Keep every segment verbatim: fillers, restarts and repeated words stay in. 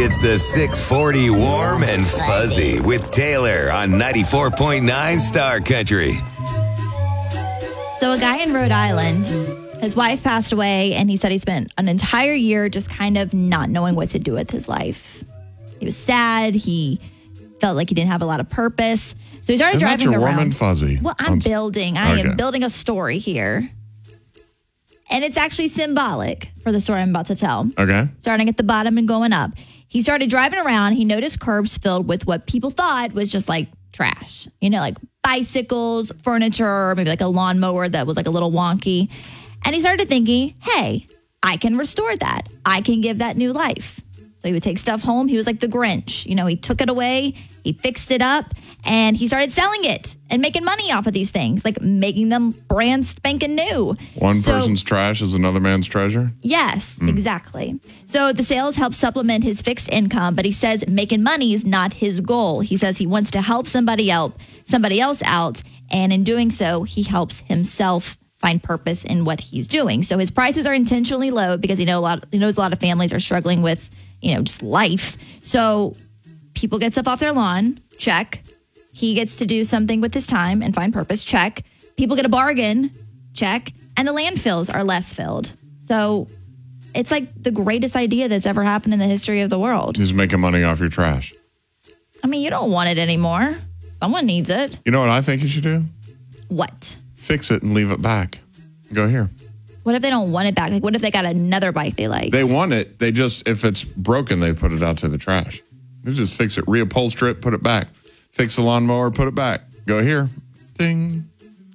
It's the six forty Warm and Fuzzy with Taylor on ninety-four point nine Star Country. So a guy in Rhode Island, his wife passed away, and he said he spent an entire year just kind of not knowing what to do with his life. He was sad. He felt like he didn't have a lot of purpose. So he started Isn't driving that your around. Warm and Fuzzy? Well, I'm On... building. I okay. am building a story here. And it's actually symbolic for the story I'm about to tell. Okay. Starting at the bottom and going up. He started driving around. He noticed curbs filled with what people thought was just like trash. You know, like bicycles, furniture, maybe like a lawnmower that was like a little wonky. And he started thinking, hey, I can restore that. I can give that new life. So he would take stuff home. He was like the Grinch. You know, he took it away, he fixed it up, and he started selling it and making money off of these things, like making them brand spanking new. One so, person's trash is another man's treasure? Yes, mm. exactly. So the sales help supplement his fixed income, but he says making money is not his goal. He says he wants to help somebody else, somebody else out, and in doing so, he helps himself find purpose in what he's doing. So his prices are intentionally low because he know a lot. He knows a lot of families are struggling with, you know, just life. So people get stuff off their lawn, check. He gets to do something with his time and find purpose, check. People get a bargain, check. And the landfills are less filled. So it's like the greatest idea that's ever happened in the history of the world. He's making money off your trash. I mean, you don't want it anymore. Someone needs it. You know what I think you should do? What? Fix it and leave it back. Go here. What if they don't want it back? Like, what if they got another bike they like? They want it. They just, if it's broken, they put it out to the trash. They just fix it, reupholster it, put it back. Fix the lawnmower, put it back. Go here. Ding.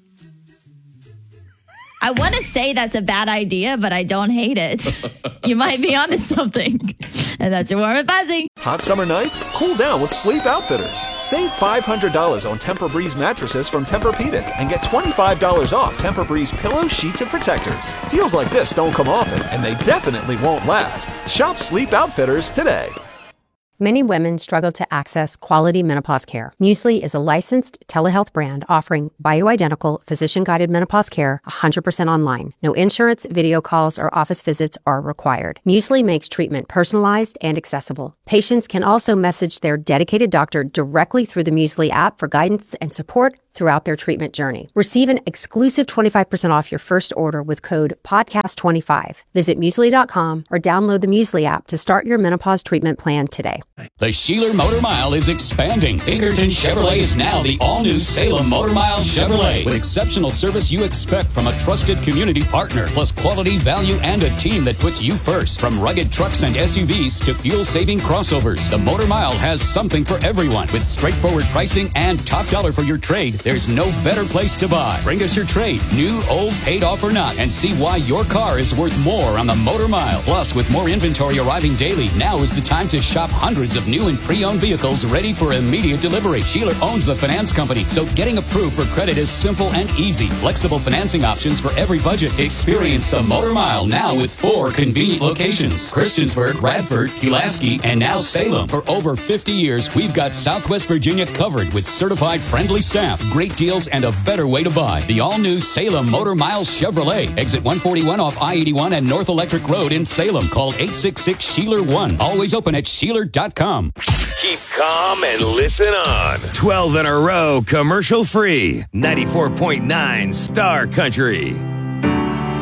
I want to say that's a bad idea, but I don't hate it. You might be onto something. And that's your Warm and Fuzzy. Hot summer nights? Cool down with Sleep Outfitters. Save five hundred dollars on Tempur-Breeze mattresses from Tempur-Pedic and get twenty-five dollars off Tempur-Breeze pillows, sheets, and protectors. Deals like this don't come often, and they definitely won't last. Shop Sleep Outfitters today. Many women struggle to access quality menopause care. Muesli is a licensed telehealth brand offering bioidentical, physician-guided menopause care one hundred percent online. No insurance, video calls, or office visits are required. Muesli makes treatment personalized and accessible. Patients can also message their dedicated doctor directly through the Muesli app for guidance and support throughout their treatment journey. Receive an exclusive twenty-five percent off your first order with code podcast twenty-five. Visit muesli dot com or download the Muesli app to start your menopause treatment plan today. The Sheeler Motor Mile is expanding. Pinkerton Chevrolet is now the all-new Salem Motor Mile Chevrolet. With exceptional service you expect from a trusted community partner, plus quality, value, and a team that puts you first. From rugged trucks and S U Vs to fuel-saving crossovers, the Motor Mile has something for everyone. With straightforward pricing and top dollar for your trade, there's no better place to buy. Bring us your trade, new, old, paid off or not, and see why your car is worth more on the Motor Mile. Plus, with more inventory arriving daily, now is the time to shop hundreds of new and pre-owned vehicles ready for immediate delivery. Sheeler owns the finance company, so getting approved for credit is simple and easy. Flexible financing options for every budget. Experience the Motor Mile now with four convenient locations: Christiansburg, Radford, Pulaski, and now Salem. For over fifty years, we've got Southwest Virginia covered with certified friendly staff, great deals, and a better way to buy. The all-new Salem Motor Mile Chevrolet. Exit one forty-one off I eighty-one and North Electric Road in Salem. Call eight six six, S H E E L E R one. Always open at Sheeler dot com. Keep calm and listen on. twelve in a row, commercial free. ninety-four point nine Star Country.